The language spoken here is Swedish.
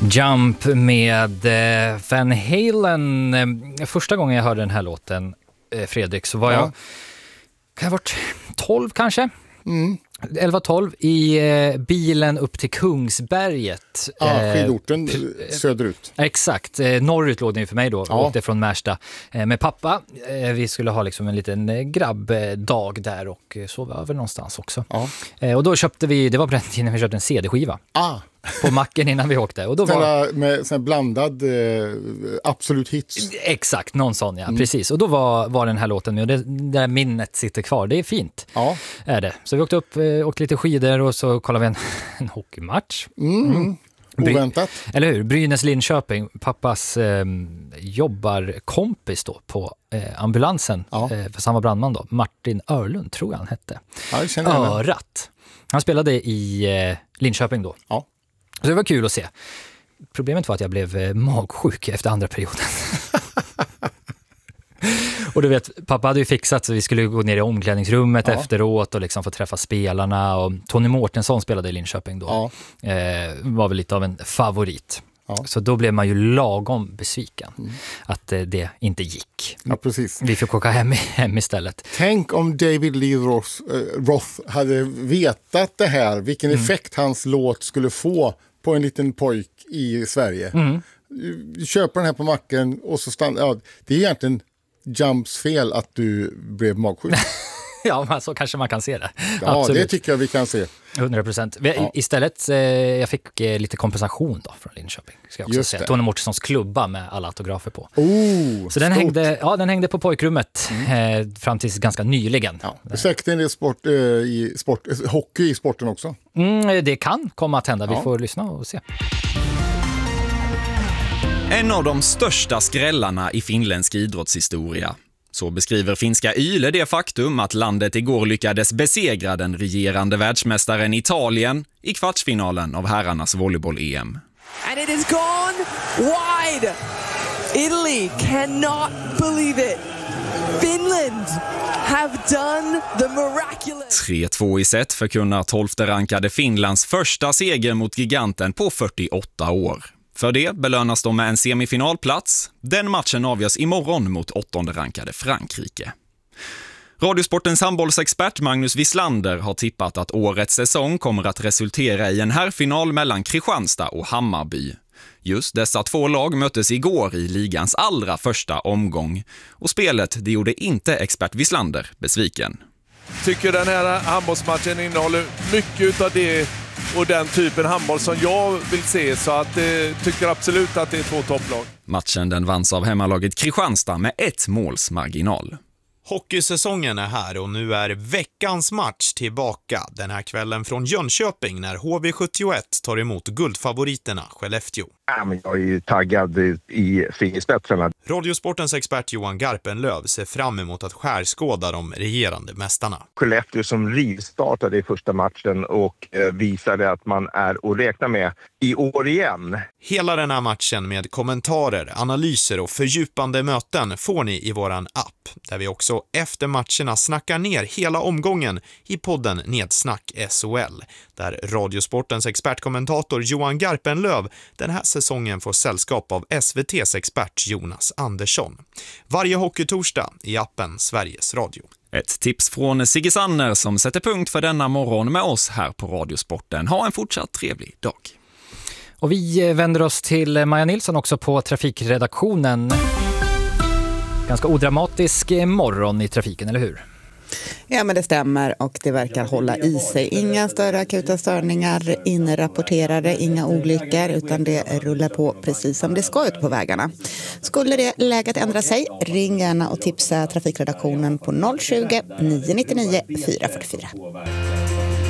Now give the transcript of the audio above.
Jump med Van Halen. Första gången jag hörde den här låten, Fredrik, så var jag, kan jag ha varit 12 kanske? 11-12 i bilen upp till Kungsberget. Skidorten söderut. Exakt, norrut låg den ju för mig då. Åkte från Märsta med pappa. Vi skulle ha liksom en liten grabbdag där och sov över någonstans också. Och då köpte vi, det var på den tiden vi köpte en CD-skiva. På macken innan vi åkte. Och då var med sån blandad absolut hits. Exakt, någon sån, precis. Och då var den här låten med och det där minnet sitter kvar. Det är fint. Är det. Så vi åkte upp, åkte lite skidor och så kollade vi en hockeymatch. Oväntat. Eller hur? Brynäs-Linköping, pappas jobbarkompis då på ambulansen, för samma brandman då, Martin Örlund tror jag han hette. Örat. Han spelade i Linköping då. Så det var kul att se. Problemet var att jag blev magsjuk efter andra perioden. Och du vet, pappa hade ju fixat så vi skulle gå ner i omklädningsrummet efteråt och liksom få träffa spelarna. Och Tony Mårtensson spelade i Linköping då. Var väl lite av en favorit. Så då blev man ju lagom besviken att det inte gick. Precis. Vi fick åka hem istället. Tänk om David Lee Roth hade vetat det här, vilken effekt hans låt skulle få på en liten pojk i Sverige. Du köper den här på macken och så stannar. Det är egentligen Jumps fel att du blev magsjuk. Men så kanske man kan se det. Absolut. Det tycker jag vi kan se. 100%. Istället, jag fick lite kompensation då från Linköping. Ska jag också säga. Tony Mårtenssons klubba med alla autografer på. Så den hängde på pojkrummet fram tills ganska nyligen. Säkert en del hockey i sporten också. Det kan komma att hända. Vi får lyssna och se. En av de största skrällarna i finländsk idrottshistoria. Så beskriver finska Yle det faktum att landet igår lyckades besegra den regerande världsmästaren Italien i kvartsfinalen av herrarnas volleyboll-EM. And it has gone wide. Italy cannot believe it. Finland have done the miraculous. 3-2 i set förkunnar 12:e rankade Finlands första seger mot giganten på 48 år. För det belönas de med en semifinalplats. Den matchen avgörs imorgon mot 8:e rankade Frankrike. Radiosportens handbollsexpert Magnus Wislander har tippat att årets säsong kommer att resultera i en herrfinal mellan Kristianstad och Hammarby. Just dessa två lag möttes igår i ligans allra första omgång. Och spelet, det gjorde inte expert Wislander besviken. Tycker den här handbollsmatchen innehåller mycket av det och den typen handboll som jag vill se, så att tycker absolut att det är två topplag. Matchen den vanns av hemmalaget Kristianstad med 1 måls marginal. Hockeysäsongen är här och nu är veckans match tillbaka den här kvällen från Jönköping när HV71 tar emot guldfavoriterna Skellefteå. Jag är ju taggad i fingerspetsarna. Radiosportens expert Johan Garpenlöv ser fram emot att skärskåda de regerande mästarna. Skellefteå som rivstartade i första matchen och visade att man är att räkna med i år igen. Hela den här matchen med kommentarer, analyser och fördjupande möten får ni i våran app. Där vi också efter matcherna snackar ner hela omgången i podden Nedsnack SHL. Där Radiosportens expertkommentator Johan Garpenlöv den här säsongen får sällskap av SVT:s expert Jonas Andersson. Varje hockeytorsdag i appen Sveriges Radio. Ett tips från Sigge Sanner som sätter punkt för denna morgon med oss här på Radiosporten. Ha en fortsatt trevlig dag. Och vi vänder oss till Maja Nilsson också på trafikredaktionen. Ganska odramatisk morgon i trafiken, eller hur? Ja, men det stämmer och det verkar hålla i sig. Inga större akuta störningar inrapporterade, inga olyckor, utan det rullar på precis som det ska ut på vägarna. Skulle det läget ändra sig, ring gärna och tipsa trafikredaktionen på 020 999 444.